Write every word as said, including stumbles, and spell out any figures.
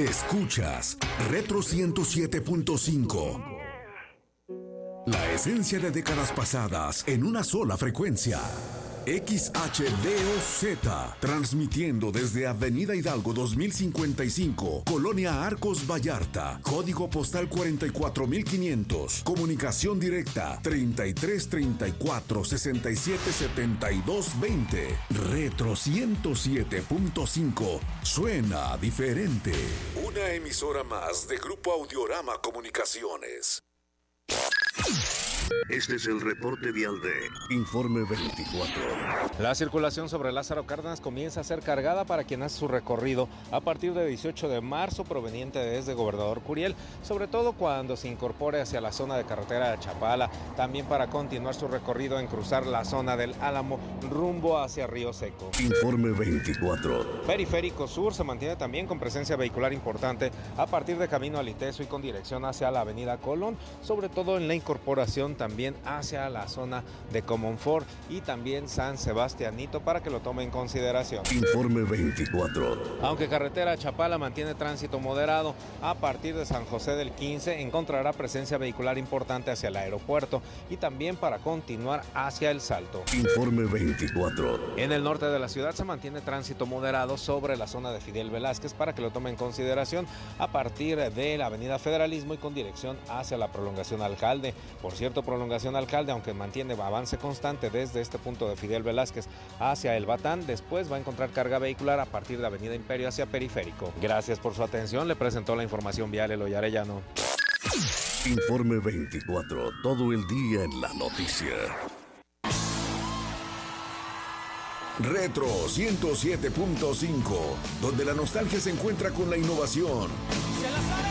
Escuchas Retro ciento siete punto cinco. La esencia de décadas pasadas en una sola frecuencia. X H D O Z, transmitiendo desde Avenida Hidalgo dos mil cincuenta y cinco, Colonia Arcos Vallarta, código postal cuarenta y cuatro mil quinientos, comunicación directa treinta y tres treinta y cuatro sesenta y siete setenta y dos veinte. Retro ciento siete punto cinco, suena diferente. Una emisora más de Grupo Audiorama Comunicaciones. Este es el reporte vial de Informe veinticuatro. La circulación sobre Lázaro Cárdenas comienza a ser cargada para quien hace su recorrido a partir de dieciocho de marzo proveniente desde Gobernador Curiel, sobre todo cuando se incorpore hacia la zona de carretera de Chapala, también para continuar su recorrido en cruzar la zona del Álamo rumbo hacia Río Seco. Informe veinticuatro. Periférico Sur se mantiene también con presencia vehicular importante a partir de Camino al Iteso y con dirección hacia la avenida Colón, sobre todo en la incorporación también hacia la zona de Comonfort y también San Sebastianito para que lo tome en consideración. Informe veinticuatro. Aunque carretera Chapala mantiene tránsito moderado, a partir de San José del quince encontrará presencia vehicular importante hacia el aeropuerto y también para continuar hacia el Salto. Informe veinticuatro. En el norte de la ciudad se mantiene tránsito moderado sobre la zona de Fidel Velázquez para que lo tome en consideración a partir de la avenida Federalismo y con dirección hacia la prolongación Alcalde. Por cierto, prolongación Alcalde, aunque mantiene avance constante desde este punto de Fidel Velázquez hacia el Batán, después va a encontrar carga vehicular a partir de Avenida Imperio hacia Periférico. Gracias por su atención, le presentó la información vial Eloy Arellano. Informe veinticuatro, todo el día en la noticia. Retro ciento siete punto cinco, donde la nostalgia se encuentra con la innovación. Se la sabe.